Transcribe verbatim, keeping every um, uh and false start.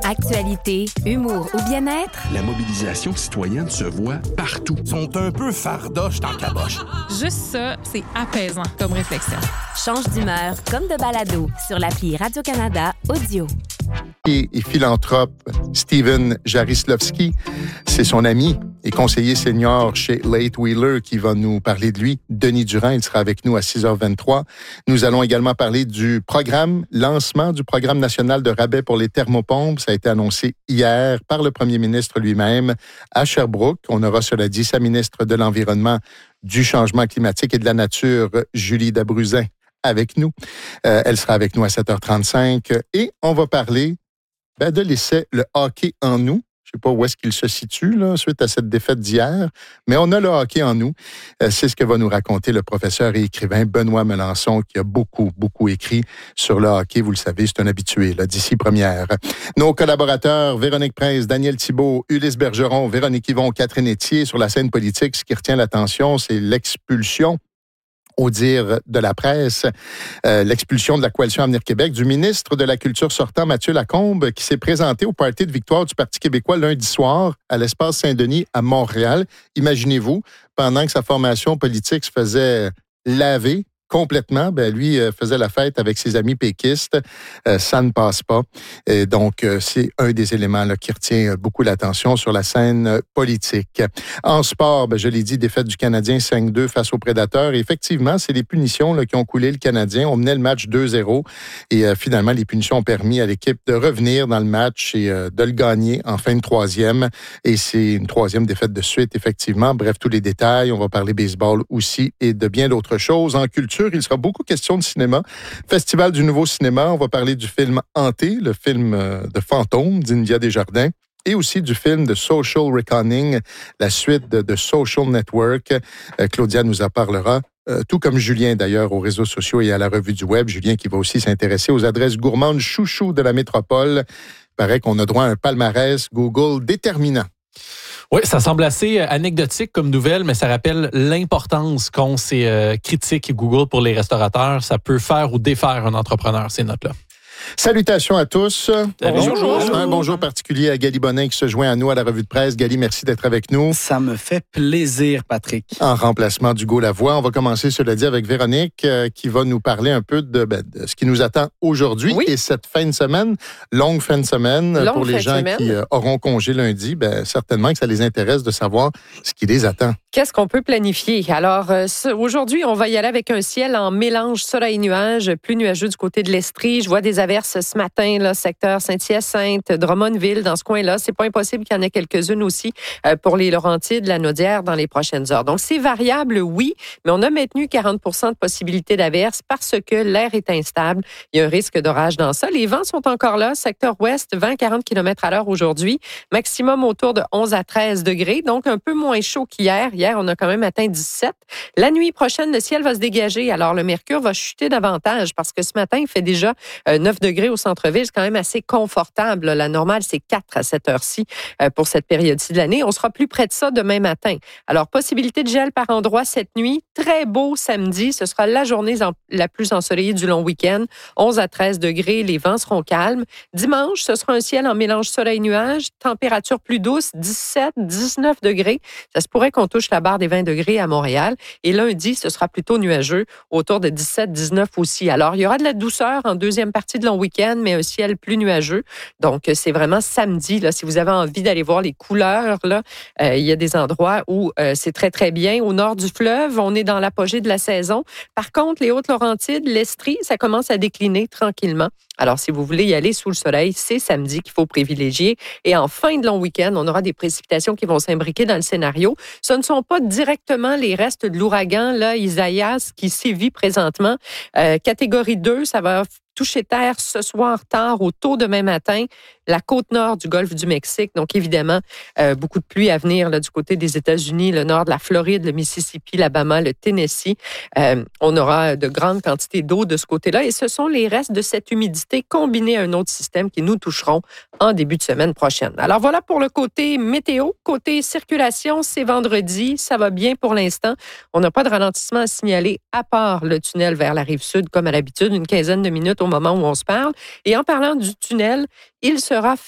Actualité, humour ou bien-être, la mobilisation citoyenne se voit partout. Ils sont un peu fardoches dans caboche. Juste ça, c'est apaisant comme réflexion. change d'humeur comme de balado sur l'appli Radio-Canada Audio. Et, et philanthrope Steven Jaroslavski, c'est son ami et conseiller senior chez Late Wheeler qui va nous parler de lui. Denis Durand, il sera avec nous à six heures vingt-trois. Nous allons également parler du programme, lancement du programme national de rabais pour les thermopompes. Ça a été annoncé hier par le premier ministre lui-même à Sherbrooke. On aura, cela dit, sa ministre de l'Environnement, du Changement climatique et de la Nature, Julie Dabruzin, avec nous. Euh, elle sera avec nous à sept heures trente-cinq et on va parler ben, de l'essai Le hockey en nous. Je ne sais pas où est-ce qu'il se situe là, suite à cette défaite d'hier, mais on a le hockey en nous. Euh, c'est ce que va nous raconter le professeur et écrivain Benoît Melançon, qui a beaucoup, beaucoup écrit sur le hockey. Vous le savez, c'est un habitué là, d'ici première. Nos collaborateurs, Véronique Prince, Daniel Thibault, Ulysse Bergeron, Véronique Yvon, Catherine Etier, sur la scène politique, ce qui retient l'attention, c'est l'expulsion, au dire de la presse, euh, l'expulsion de la Coalition Avenir Québec du ministre de la Culture sortant, Mathieu Lacombe, qui s'est présenté au party de victoire du Parti québécois lundi soir à l'Espace Saint-Denis à Montréal. Imaginez-vous, pendant que sa formation politique se faisait laver complètement, ben lui euh, faisait la fête avec ses amis péquistes. Euh, ça ne passe pas. Et donc, euh, c'est un des éléments là, qui retient beaucoup l'attention sur la scène euh, politique. En sport, ben, je l'ai dit, défaite du Canadien cinq deux face aux Prédateurs. Et effectivement, c'est les punitions là, qui ont coulé le Canadien. On menait le match deux zéro et euh, finalement, les punitions ont permis à l'équipe de revenir dans le match et euh, de le gagner en fin de troisième. Et c'est une troisième défaite de suite, effectivement. Bref, tous les détails. On va parler baseball aussi et de bien d'autres choses. En culture, il sera beaucoup question de cinéma. Festival du nouveau cinéma, on va parler du film Hanté, le film de fantôme d'India Desjardins, et aussi du film de Social Reckoning, la suite de, de Social Network. Euh, Claudia nous en parlera. Euh, tout comme Julien, d'ailleurs, aux réseaux sociaux et à la revue du web. Julien qui va aussi s'intéresser aux adresses gourmandes chouchou de la métropole. Il paraît qu'on a droit à un palmarès Google déterminant. Oui, ça semble assez anecdotique comme nouvelle, mais ça rappelle l'importance qu'ont ces euh, critiques Google pour les restaurateurs. Ça peut faire ou défaire un entrepreneur, ces notes-là. Salutations à tous. Bonjour. Bonjour. Un bonjour particulier à Gali Bonin qui se joint à nous à la revue de presse. Gali, merci d'être avec nous. Ça me fait plaisir, Patrick. En remplacement d'Hugo Lavoie, on va commencer, cela dit, avec Véronique euh, qui va nous parler un peu de, ben, de ce qui nous attend aujourd'hui Oui. et cette fin de semaine, longue fin de semaine Longue pour les gens semaine. qui euh, auront congé lundi. Ben, certainement que ça les intéresse de savoir ce qui les attend. Qu'est-ce qu'on peut planifier? Alors, euh, aujourd'hui, on va y aller avec un ciel en mélange soleil-nuage, plus nuageux du côté de l'Estrie. Je vois des averses ce matin, là, secteur Saint-Hyacinthe, Drummondville, dans ce coin-là. C'est pas impossible qu'il y en ait quelques-unes aussi euh, pour les Laurentides, la Naudière dans les prochaines heures. Donc, c'est variable, oui, mais on a maintenu quarante pour cent de possibilité d'averses parce que l'air est instable. Il y a un risque d'orage dans ça. Les vents sont encore là. Secteur ouest, vingt à quarante kilomètres à l'heure aujourd'hui. Maximum autour de onze à treize degrés, donc un peu moins chaud qu'hier. Hier, on a quand même atteint dix-sept. La nuit prochaine, le ciel va se dégager. Alors, le mercure va chuter davantage parce que ce matin, il fait déjà euh, neuf degrés au centre-ville. C'est quand même assez confortable. La normale, c'est quatre à cette heure-ci euh, pour cette période-ci de l'année. On sera plus près de ça demain matin. Alors, possibilité de gel par endroit cette nuit. Très beau samedi. Ce sera la journée en, la plus ensoleillée du long week-end. onze à treize degrés. Les vents seront calmes. Dimanche, ce sera un ciel en mélange soleil-nuage. Température plus douce, dix-sept, dix-neuf degrés. Ça se pourrait qu'on touche la barre des vingt degrés à Montréal. Et lundi, ce sera plutôt nuageux, autour de dix-sept, dix-neuf aussi. Alors, il y aura de la douceur en deuxième partie de long week-end, mais un ciel plus nuageux. Donc, c'est vraiment samedi, là, si vous avez envie d'aller voir les couleurs, là, euh, il y a des endroits où euh, c'est très, très bien. Au nord du fleuve, on est dans l'apogée de la saison. Par contre, les Hautes-Laurentides, l'Estrie, ça commence à décliner tranquillement. Alors, si vous voulez y aller sous le soleil, c'est samedi qu'il faut privilégier. Et en fin de long week-end, on aura des précipitations qui vont s'imbriquer dans le scénario. Ce ne sont pas directement les restes de l'ouragan, là, Isaias, qui sévit présentement. Euh, catégorie deux, ça va toucher terre ce soir tard au tôt demain matin, la côte nord du golfe du Mexique. Donc, évidemment, euh, beaucoup de pluie à venir là, du côté des États-Unis, le nord de la Floride, le Mississippi, l'Alabama, le Tennessee. Euh, on aura de grandes quantités d'eau de ce côté-là et ce sont les restes de cette humidité combinés à un autre système qui nous toucheront en début de semaine prochaine. Alors, voilà pour le côté météo. Côté circulation, c'est vendredi. Ça va bien pour l'instant. On n'a pas de ralentissement à signaler à part le tunnel vers la rive sud, comme à l'habitude, une quinzaine de minutes au moment où on se parle. Et en parlant du tunnel, il sera